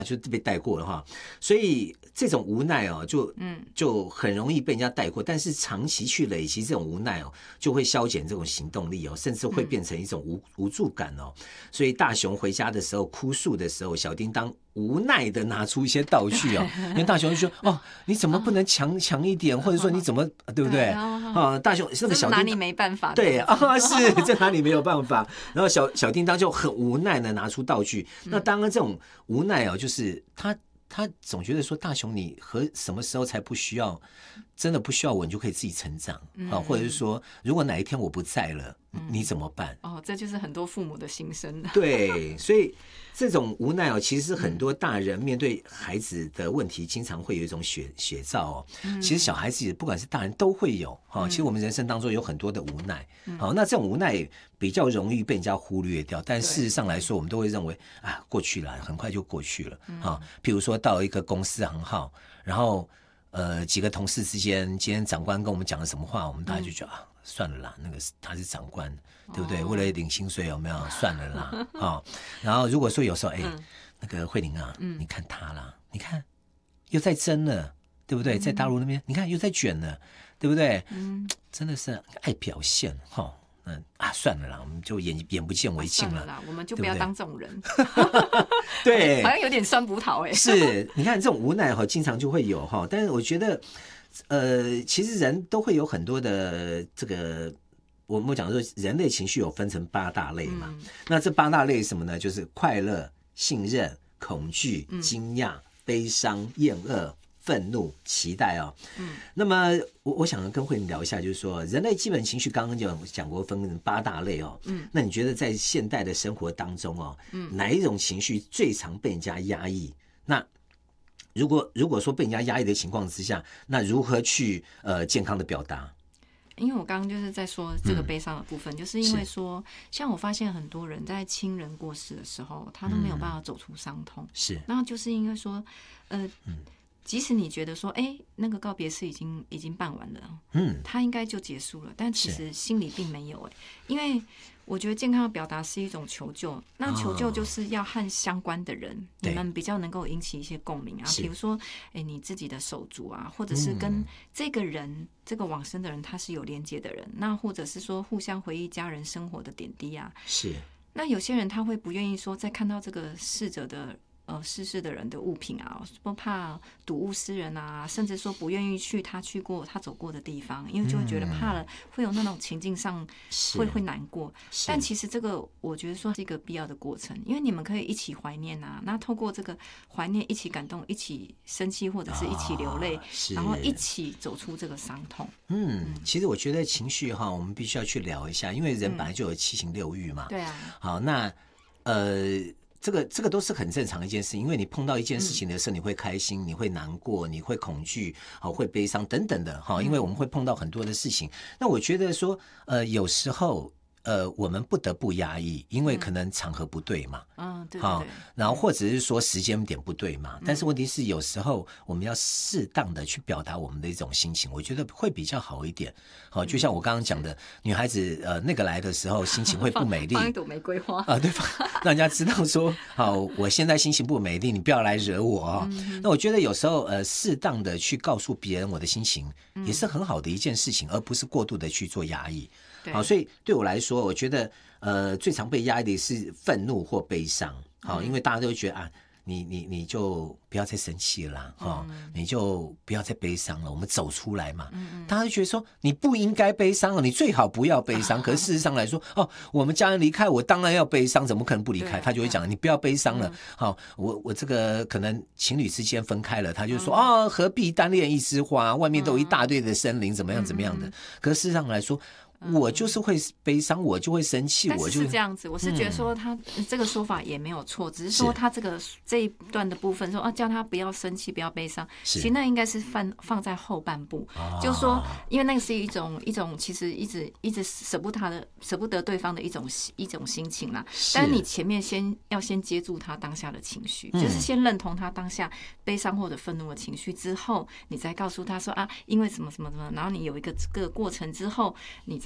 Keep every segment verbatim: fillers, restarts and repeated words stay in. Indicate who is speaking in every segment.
Speaker 1: 就被带过了哈。所以这种无奈哦，就嗯就很容易被人家带过，但是长期去累积这种无奈哦，就会消减这种行动力哦，甚至会变成一种无无助感哦。所以大雄回家的时候哭诉的时候，小叮当无奈的拿出一些道具哦，因为大雄就说：“哦，你怎么不能强强一点，或者说你怎么对不对？啊，大雄那个小叮当
Speaker 2: 拿你没办法，
Speaker 1: 对啊，是这拿你没有办法。然后小小叮当就很无奈的拿出道具。那当然这种无奈哦，就是他他总觉得说，大雄你和什么时候才不需要？真的不需要我，你就可以自己成长啊，或者是说，如果哪一天我不在了，你怎么办？
Speaker 2: 哦，这就是很多父母的心声。
Speaker 1: 对，所以这种无奈哦，其实很多大人面对孩子的问题，经常会有一种写写照哦。其实小孩子不管是大人都会有哈。其实我们人生当中有很多的无奈，好，那这种无奈比较容易被人家忽略掉，但事实上来说，我们都会认为啊，过去了，很快就过去了啊。譬如说到一个公司行号，然后。呃，几个同事之间，今天长官跟我们讲了什么话，我们大家就觉得、嗯、啊，算了啦，那个他是长官，对不对？哦、为了领薪水有没有？算了啦，啊、哦。然后如果说有时候，哎、嗯，那个慧玲啊，嗯、你看他啦，你看又在争了，对不对？在大陆那边，嗯、你看又在卷了，对不对？嗯，真的是爱表现哈。哦嗯啊，算了啦，我们就眼眼不见为净了，
Speaker 2: 啊、算了啦，我们就不要当这种人。
Speaker 1: 对，
Speaker 2: 好像有点酸葡萄哎、欸。
Speaker 1: 是，你看这种无奈哈，经常就会有哈。但是我觉得，呃，其实人都会有很多的这个，我们讲说人类情绪有分成八大类嘛。嗯、那这八大类是什么呢？就是快乐、信任、恐惧、惊讶、嗯、悲伤、厌恶。愤怒、期待哦，嗯，那么我我想跟慧玲聊一下，就是说人类基本情绪刚刚就讲过分成八大类哦，嗯，那你觉得在现代的生活当中哦，嗯，哪一种情绪最常被人家压抑？那如果如果说被人家压抑的情况之下，那如何去呃健康的表达？
Speaker 2: 因为我刚刚就是在说这个悲伤的部分，嗯、就是因为说，像我发现很多人在亲人过世的时候，他都没有办法走出伤痛，是、嗯，那就是因为说，呃，嗯。即使你觉得说，哎、欸，那个告别式已经已经办完了，嗯，他应该就结束了，但其实心里并没有、欸，哎，因为我觉得健康的表达是一种求救，那求救就是要和相关的人，哦、你们比较能够引起一些共鸣啊，比如说，哎、欸，你自己的手足啊，或者是跟这个人、嗯、这个往生的人他是有连接的人，那或者是说互相回忆家人生活的点滴啊，是，那有些人他会不愿意说，在看到这个逝者的。呃，逝世的人的物品啊，不怕睹物思人啊，甚至说不愿意去他去过、他走过的地方，因为就会觉得怕了，会有那种情境上会会难过。但其实这个我觉得说是一个必要的过程，因为你们可以一起怀念啊，那透过这个怀念一起感动，一起生气或者是一起流泪，哦、然后一起走出这个伤痛。
Speaker 1: 嗯，嗯其实我觉得情绪哈，我们必须要去聊一下，因为人本来就有七情六欲嘛。嗯、对啊。好，那呃。这个这个都是很正常的一件事，因为你碰到一件事情的时候，你会开心，你会难过，你会恐惧，好，会悲伤等等的哈，因为我们会碰到很多的事情。那我觉得说，呃，有时候。呃，我们不得不压抑，因为可能场合不对嘛，
Speaker 2: 嗯，对对对，
Speaker 1: 然后或者是说时间点不对嘛，但是问题是有时候我们要适当的去表达我们的一种心情，我觉得会比较好一点。好，就像我刚刚讲的，女孩子呃那个来的时候心情会不美丽，
Speaker 2: 放一朵玫瑰花
Speaker 1: 啊，对吧？让人家知道说，好，我现在心情不美丽，你不要来惹我啊。那我觉得有时候呃适当的去告诉别人我的心情，也是很好的一件事情，而不是过度的去做压抑。好，所以对我来说，我觉得呃最常被压抑的是愤怒或悲伤。好，因为大家都会觉得啊，你你你就不要再生气了啦，哦嗯、你就不要再悲伤了，我们走出来嘛。嗯、大家就觉得说你不应该悲伤了，你最好不要悲伤。啊、可是事实上来说，哦，我们家人离开我，当然要悲伤，怎么可能不离开？他就会讲你不要悲伤了。好、嗯哦，我我这个可能情侣之间分开了，他就说啊、嗯哦，何必单恋一枝花？外面都有一大堆的森林，怎么样怎么样的？嗯、可是事实上来说。我就是会悲伤，我就会生气，
Speaker 2: 我就。但是是这样子，我是觉得说他这个说法也没有错，嗯、只是说他这个这一段的部分说啊，叫他不要生气，不要悲伤，其实那应该是放放在后半部，哦、就说因为那个是一种一种其实一直一直舍不他的舍不得对方的一种一种心情啦。但是你前面先要先接住他当下的情绪，嗯、就是先认同他当下悲伤或者愤怒的情绪之后，你再告诉他说啊，因为什么什么什么，然后你有一个这个过程之后，你再。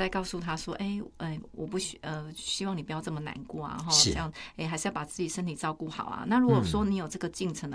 Speaker 2: 在告诉他说，哎、欸，呃，我不希呃希望你不要这么难过啊，哈，这样，哎、欸，还是要把自己身体照顾好啊。那如果说你有这个进程的